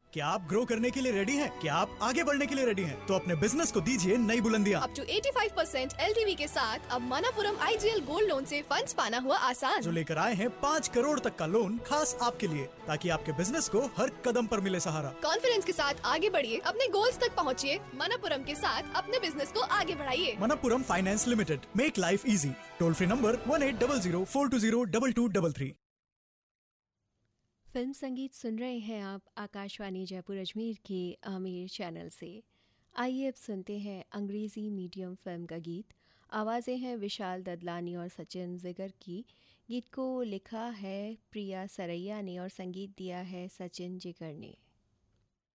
क्या आप ग्रो करने के लिए रेडी हैं? क्या आप आगे बढ़ने के लिए रेडी हैं? तो अपने बिजनेस को दीजिए नई बुलंदियां। अप टू 85% LTV के साथ अब मनापुरम IGL गोल्ड लोन से फंड्स पाना हुआ आसान। जो लेकर आए हैं 5 करोड़ तक का लोन खास आपके लिए, ताकि आपके बिजनेस को हर कदम पर मिले सहारा। कॉन्फिडेंस के साथ आगे बढ़िए, अपने गोल्स तक पहुँचिए। मनापुरम के साथ अपने बिजनेस को आगे बढ़ाइए। Manappuram finance limited, make life easy. Toll free number 1800-420-2233। Film संगीत सुन रहे हैं आप आकाशवाणी जयपुर अजमेर के आमिर चैनल से। आइए अब सुनते हैं अंग्रेज़ी मीडियम फिल्म का गीत। आवाज़ें हैं विशाल ददलानी और सचिन जिगर की। गीत को लिखा है प्रिया सरैया ने और संगीत दिया है सचिन जिगर ने।